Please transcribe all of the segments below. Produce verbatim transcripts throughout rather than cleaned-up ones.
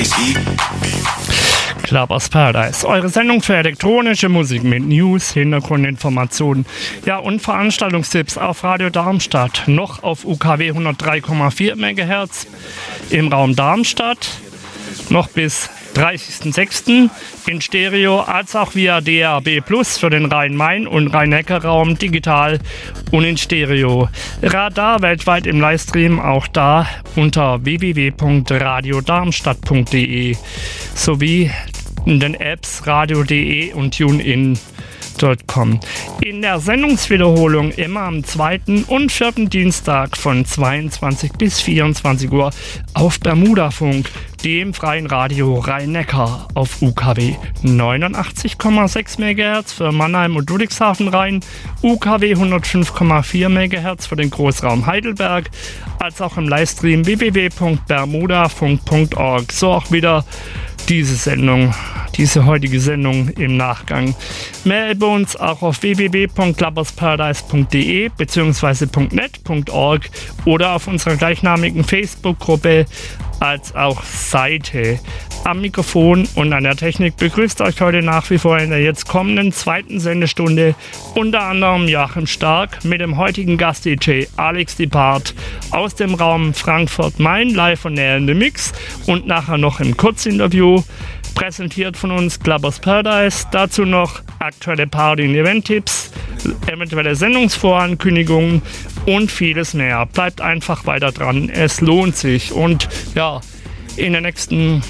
Clubbers Paradise, eure Sendung für elektronische Musik mit News, Hintergrundinformationen, ja und Veranstaltungstipps auf Radio Darmstadt, noch auf U K W hundertdrei Komma vier Megahertz im Raum Darmstadt, noch bis dreißigsten sechsten in Stereo, als auch via D A B Plus für den Rhein-Main- und Rhein-Neckar-Raum digital und in Stereo. Radar weltweit im Livestream auch da unter w w w punkt radio darmstadt punkt d e sowie in den Apps radio punkt d e und TuneIn punkt com. In der Sendungswiederholung immer am zweiten und vierten Dienstag von zweiundzwanzig bis vierundzwanzig Uhr auf Bermudafunk, dem freien Radio Rhein-Neckar auf U K W neunundachtzig Komma sechs Megahertz für Mannheim und Ludwigshafen-Rhein, U K W hundertfünf Komma vier Megahertz für den Großraum Heidelberg, als auch im Livestream w w w punkt bermudafunk punkt org. So auch wieder diese Sendung, diese heutige Sendung im Nachgang. Mehr über uns auch auf w w w punkt clubbers paradise punkt d e bzw. .net punkt org oder auf unserer gleichnamigen Facebook-Gruppe als auch Seite. Am Mikrofon und an der Technik begrüßt euch heute nach wie vor in der jetzt kommenden zweiten Sendestunde unter anderem Joachim Stark mit dem heutigen Gast-D J Alex Depart aus dem Raum Frankfurt-Main, live und näher in the Mix und nachher noch ein Kurzinterview. Präsentiert von uns Clubbers Paradise, dazu noch aktuelle Party- und Event-Tipps, eventuelle Sendungsvorankündigungen und vieles mehr. Bleibt einfach weiter dran, es lohnt sich. Und ja, in den nächsten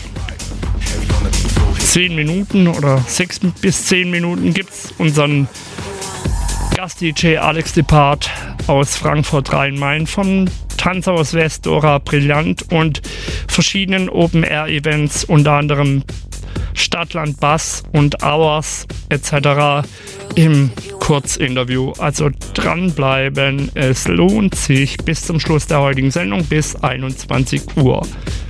zehn Minuten oder sechs bis zehn Minuten gibt es unseren Gast-D J Alex Depart aus Frankfurt Rhein-Main vom Tanzhaus West, Dora Brillant und verschiedenen Open-Air-Events, unter anderem Stadtland Bass und Hours et cetera im Kurzinterview. Also dranbleiben, es lohnt sich bis zum Schluss der heutigen Sendung bis einundzwanzig Uhr.